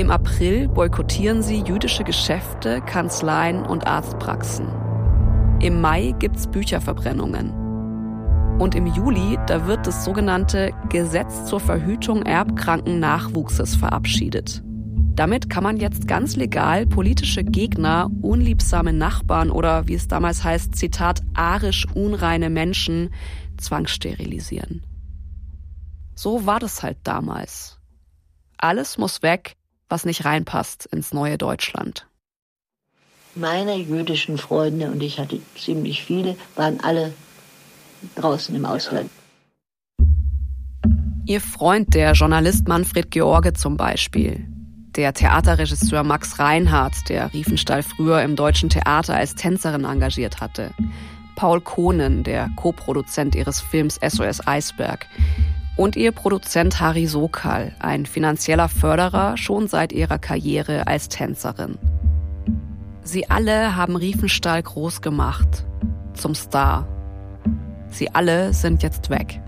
Im April boykottieren sie jüdische Geschäfte, Kanzleien und Arztpraxen. Im Mai gibt's Bücherverbrennungen. Und im Juli, da wird das sogenannte Gesetz zur Verhütung erbkranken Nachwuchses verabschiedet. Damit kann man jetzt ganz legal politische Gegner, unliebsame Nachbarn oder, wie es damals heißt, Zitat, arisch unreine Menschen zwangssterilisieren. So war das halt damals. Alles muss weg, was nicht reinpasst ins neue Deutschland. Meine jüdischen Freunde, und ich hatte ziemlich viele, waren alle draußen im Ausland. Ihr Freund, der Journalist Manfred George zum Beispiel. Der Theaterregisseur Max Reinhardt, der Riefenstahl früher im Deutschen Theater als Tänzerin engagiert hatte. Paul Kohnen, der Co-Produzent ihres Films SOS Eisberg. Und ihr Produzent Harry Sokal, ein finanzieller Förderer schon seit ihrer Karriere als Tänzerin. Sie alle haben Riefenstahl groß gemacht, zum Star. Sie alle sind jetzt weg.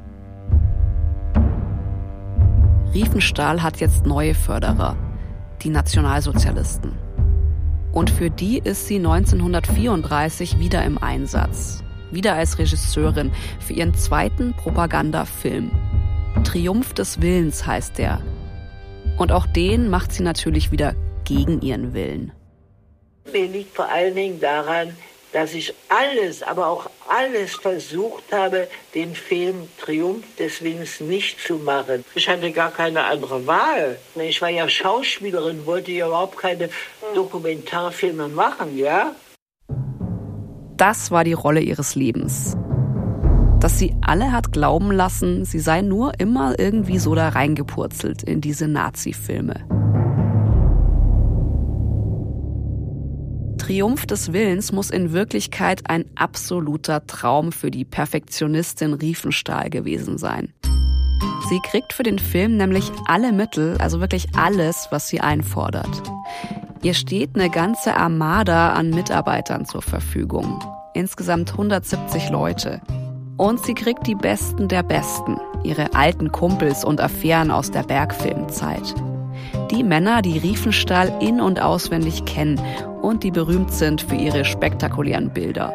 Riefenstahl hat jetzt neue Förderer, die Nationalsozialisten. Und für die ist sie 1934 wieder im Einsatz. Wieder als Regisseurin für ihren zweiten Propagandafilm. Triumph des Willens heißt der. Und auch den macht sie natürlich wieder gegen ihren Willen. Mir liegt vor allen Dingen daran, dass ich alles, aber auch alles versucht habe, den Film Triumph des Willens nicht zu machen. Ich hatte gar keine andere Wahl. Ich war ja Schauspielerin, wollte ja überhaupt keine Dokumentarfilme machen, ja? Das war die Rolle ihres Lebens. Dass sie alle hat glauben lassen, sie sei nur immer irgendwie so da reingepurzelt in diese Nazi-Filme. Triumph des Willens muss in Wirklichkeit ein absoluter Traum für die Perfektionistin Riefenstahl gewesen sein. Sie kriegt für den Film nämlich alle Mittel, also wirklich alles, was sie einfordert. Ihr steht eine ganze Armada an Mitarbeitern zur Verfügung. Insgesamt 170 Leute. Und sie kriegt die Besten der Besten, ihre alten Kumpels und Affären aus der Bergfilmzeit. Die Männer, die Riefenstahl in- und auswendig kennen und die berühmt sind für ihre spektakulären Bilder.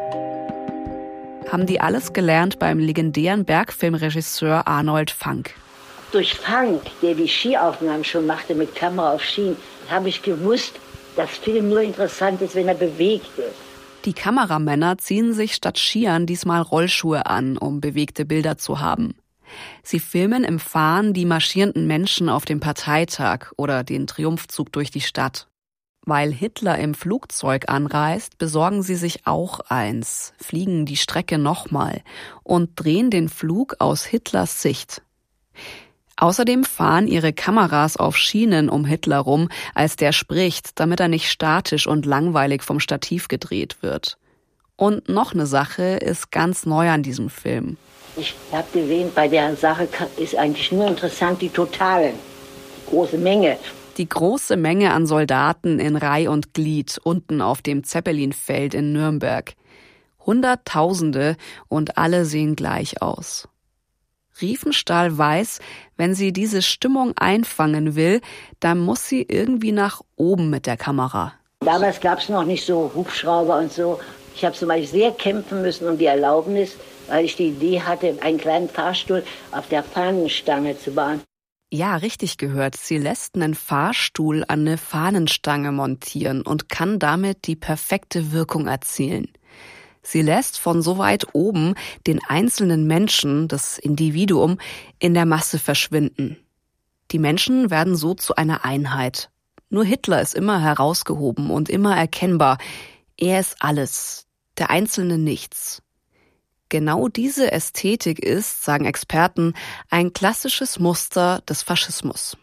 Haben die alles gelernt beim legendären Bergfilmregisseur Arnold Fanck. Durch Fanck, der die Skiaufnahmen schon machte mit Kamera auf Skien, habe ich gewusst, dass Film nur interessant ist, wenn er bewegt wird. Die Kameramänner ziehen sich statt Skiern diesmal Rollschuhe an, um bewegte Bilder zu haben. Sie filmen im Fahren die marschierenden Menschen auf dem Parteitag oder den Triumphzug durch die Stadt. Weil Hitler im Flugzeug anreist, besorgen sie sich auch eins, fliegen die Strecke nochmal und drehen den Flug aus Hitlers Sicht. Außerdem fahren ihre Kameras auf Schienen um Hitler rum, als der spricht, damit er nicht statisch und langweilig vom Stativ gedreht wird. Und noch eine Sache ist ganz neu an diesem Film. Ich habe gesehen, bei der Sache ist eigentlich nur interessant die Totalen, die große Menge. Die große Menge an Soldaten in Reih und Glied unten auf dem Zeppelinfeld in Nürnberg. Hunderttausende und alle sehen gleich aus. Riefenstahl weiß, wenn sie diese Stimmung einfangen will, dann muss sie irgendwie nach oben mit der Kamera. Damals gab es noch nicht so Hubschrauber und so. Ich habe zum Beispiel sehr kämpfen müssen um die Erlaubnis, weil ich die Idee hatte, einen kleinen Fahrstuhl auf der Fahnenstange zu bauen. Ja, richtig gehört. Sie lässt einen Fahrstuhl an eine Fahnenstange montieren und kann damit die perfekte Wirkung erzielen. Sie lässt von so weit oben den einzelnen Menschen, das Individuum, in der Masse verschwinden. Die Menschen werden so zu einer Einheit. Nur Hitler ist immer herausgehoben und immer erkennbar. Er ist alles, der Einzelne nichts. Genau diese Ästhetik ist, sagen Experten, ein klassisches Muster des Faschismus.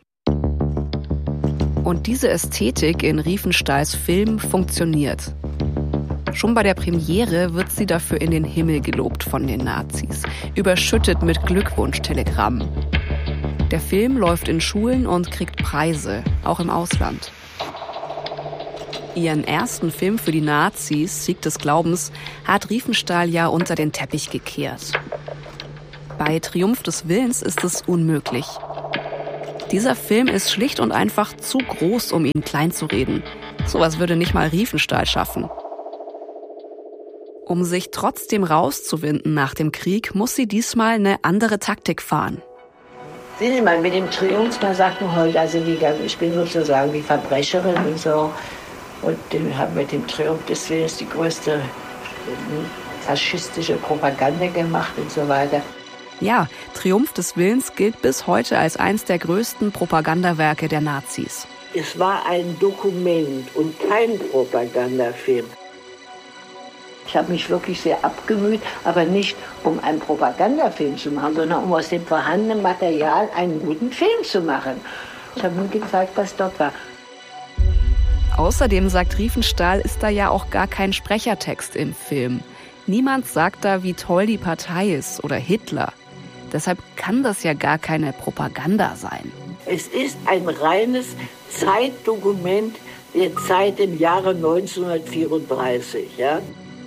Und diese Ästhetik in Riefenstahls Film funktioniert. Schon bei der Premiere wird sie dafür in den Himmel gelobt von den Nazis, überschüttet mit Glückwunschtelegrammen. Der Film läuft in Schulen und kriegt Preise, auch im Ausland. Ihren ersten Film für die Nazis, Sieg des Glaubens, hat Riefenstahl ja unter den Teppich gekehrt. Bei Triumph des Willens ist es unmöglich. Dieser Film ist schlicht und einfach zu groß, um ihn klein zu reden. Sowas würde nicht mal Riefenstahl schaffen. Um sich trotzdem rauszuwinden nach dem Krieg, muss sie diesmal eine andere Taktik fahren. Sehen Sie mal, mit dem Triumph, da sagt man heute, also ich bin sozusagen die Verbrecherin und so. Und haben mit dem Triumph des Willens die größte faschistische Propaganda gemacht und so weiter. Ja, Triumph des Willens gilt bis heute als eines der größten Propagandawerke der Nazis. Es war ein Dokument und kein Propagandafilm. Ich habe mich wirklich sehr abgemüht, aber nicht um einen Propagandafilm zu machen, sondern um aus dem vorhandenen Material einen guten Film zu machen. Ich habe nur gezeigt, was dort war. Außerdem, sagt Riefenstahl, ist da ja auch gar kein Sprechertext im Film. Niemand sagt da, wie toll die Partei ist oder Hitler. Deshalb kann das ja gar keine Propaganda sein. Es ist ein reines Zeitdokument der Zeit im Jahre 1934. Ja?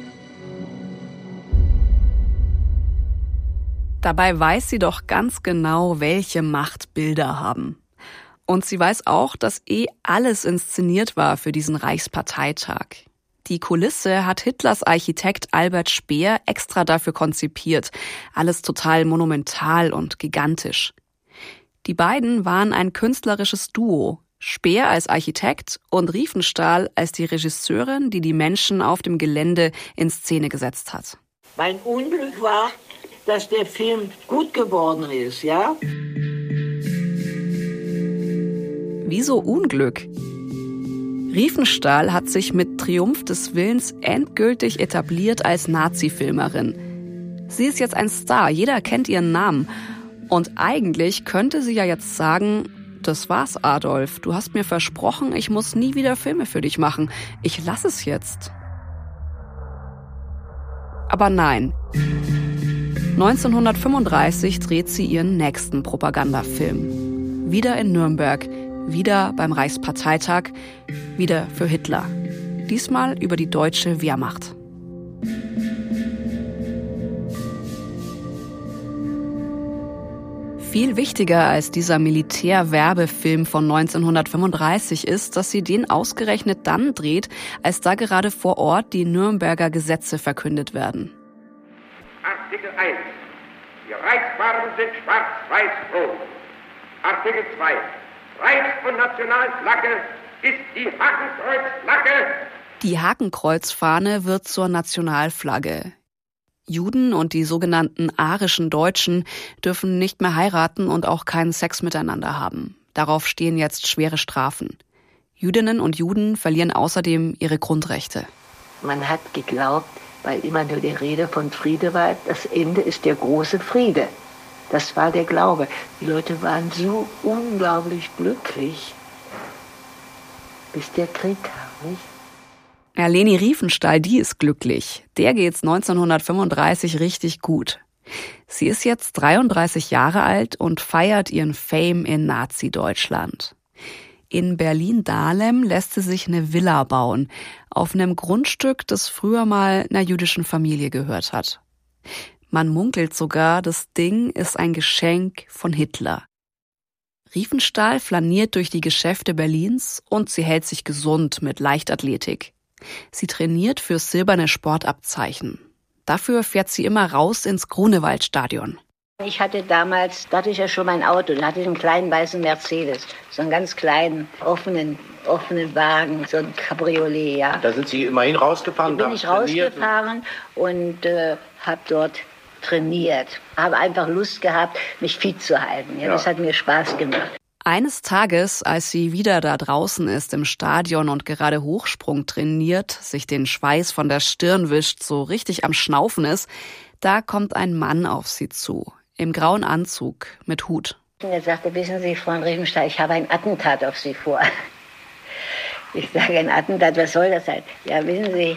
Dabei weiß sie doch ganz genau, welche Macht Bilder haben. Und sie weiß auch, dass alles inszeniert war für diesen Reichsparteitag. Die Kulisse hat Hitlers Architekt Albert Speer extra dafür konzipiert. Alles total monumental und gigantisch. Die beiden waren ein künstlerisches Duo. Speer als Architekt und Riefenstahl als die Regisseurin, die die Menschen auf dem Gelände in Szene gesetzt hat. Mein Unglück war, dass der Film gut geworden ist, ja? Wieso Unglück? Riefenstahl hat sich mit Triumph des Willens endgültig etabliert als Nazi-Filmerin. Sie ist jetzt ein Star, jeder kennt ihren Namen. Und eigentlich könnte sie ja jetzt sagen, das war's, Adolf. Du hast mir versprochen, ich muss nie wieder Filme für dich machen. Ich lass es jetzt. Aber nein. 1935 dreht sie ihren nächsten Propagandafilm. Wieder in Nürnberg, wieder beim Reichsparteitag, wieder für Hitler. Diesmal über die deutsche Wehrmacht. Viel wichtiger als dieser Militärwerbefilm von 1935 ist, dass sie den ausgerechnet dann dreht, als da gerade vor Ort die Nürnberger Gesetze verkündet werden. Artikel 1. Die Reichsfarben sind schwarz-weiß-rot. Artikel 2. Reichs- und Nationalflagge ist die Hakenkreuzflagge. Die Hakenkreuzfahne wird zur Nationalflagge. Juden und die sogenannten arischen Deutschen dürfen nicht mehr heiraten und auch keinen Sex miteinander haben. Darauf stehen jetzt schwere Strafen. Jüdinnen und Juden verlieren außerdem ihre Grundrechte. Man hat geglaubt, weil immer nur die Rede von Friede war, das Ende ist der große Friede. Das war der Glaube. Die Leute waren so unglaublich glücklich, bis der Krieg kam, nicht? Ja, Leni Riefenstahl, die ist glücklich. Der geht's 1935 richtig gut. Sie ist jetzt 33 Jahre alt und feiert ihren Fame in Nazi-Deutschland. In Berlin-Dahlem lässt sie sich eine Villa bauen, auf einem Grundstück, das früher mal einer jüdischen Familie gehört hat. Man munkelt sogar, das Ding ist ein Geschenk von Hitler. Riefenstahl flaniert durch die Geschäfte Berlins und sie hält sich gesund mit Leichtathletik. Sie trainiert für silberne Sportabzeichen. Dafür fährt sie immer raus ins Grunewaldstadion. Ich hatte damals, da hatte ich ja schon mein Auto, da hatte ich einen kleinen weißen Mercedes, so einen ganz kleinen, offenen Wagen, so ein Cabriolet, ja. Da sind Sie immerhin rausgefahren? Da bin ich rausgefahren und habe dort trainiert. Habe einfach Lust gehabt, mich fit zu halten. Ja, das hat mir Spaß gemacht. Eines Tages, als sie wieder da draußen ist im Stadion und gerade Hochsprung trainiert, sich den Schweiß von der Stirn wischt, so richtig am Schnaufen ist, da kommt ein Mann auf sie zu, im grauen Anzug, mit Hut. Und er sagte, wissen Sie, Frau Riefenstahl, ich habe ein Attentat auf Sie vor. Ich sage, ein Attentat, was soll das sein? Ja, wissen Sie,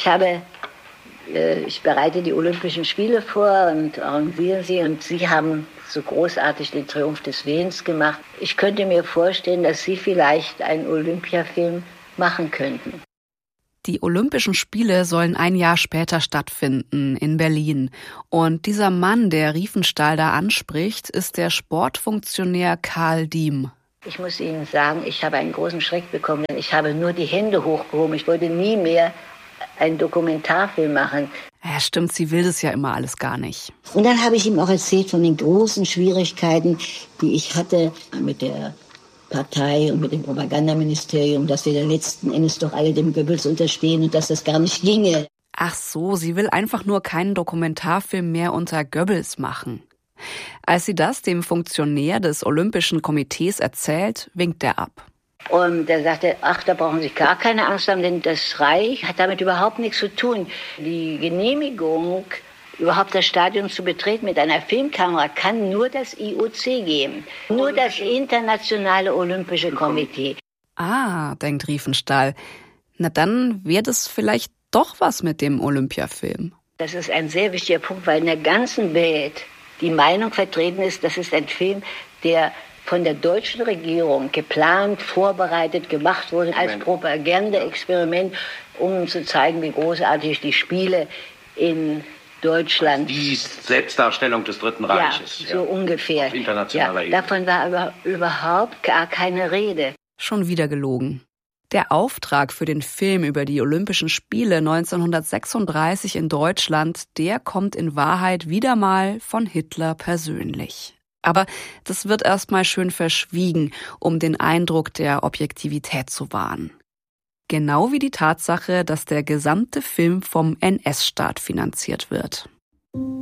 ich bereite die Olympischen Spiele vor und arrangieren sie und Sie haben so großartig den Triumph des Willens gemacht. Ich könnte mir vorstellen, dass Sie vielleicht einen Olympiafilm machen könnten. Die Olympischen Spiele sollen ein Jahr später stattfinden in Berlin. Und dieser Mann, der Riefenstahl da anspricht, ist der Sportfunktionär Karl Diem. Ich muss Ihnen sagen, ich habe einen großen Schreck bekommen. Ich habe nur die Hände hochgehoben. Ich wollte nie mehr einen Dokumentarfilm machen. Ja, stimmt, sie will das ja immer alles gar nicht. Und dann habe ich ihm auch erzählt von den großen Schwierigkeiten, die ich hatte mit der Partei und mit dem Propagandaministerium, dass wir da letzten Endes doch alle dem Goebbels unterstehen und dass das gar nicht ginge. Ach so, sie will einfach nur keinen Dokumentarfilm mehr unter Goebbels machen. Als sie das dem Funktionär des Olympischen Komitees erzählt, winkt er ab. Und er sagte, ach, da brauchen Sie gar keine Angst haben, denn das Reich hat damit überhaupt nichts zu tun. Die Genehmigung, überhaupt das Stadion zu betreten mit einer Filmkamera, kann nur das IOC geben. Nur das Internationale Olympische Komitee. Ah, denkt Riefenstahl. Na dann wird es vielleicht doch was mit dem Olympiafilm. Das ist ein sehr wichtiger Punkt, weil in der ganzen Welt die Meinung vertreten ist, das ist ein Film, der von der deutschen Regierung geplant, vorbereitet, gemacht wurde als Propagandaexperiment, um zu zeigen, wie großartig die Spiele in Deutschland. Die Selbstdarstellung des Dritten Reiches. Ja, so ungefähr. Auf internationaler Ebene. Davon war aber überhaupt gar keine Rede. Schon wieder gelogen. Der Auftrag für den Film über die Olympischen Spiele 1936 in Deutschland, der kommt in Wahrheit wieder mal von Hitler persönlich. Aber das wird erstmal schön verschwiegen, um den Eindruck der Objektivität zu wahren. Genau wie die Tatsache, dass der gesamte Film vom NS-Staat finanziert wird.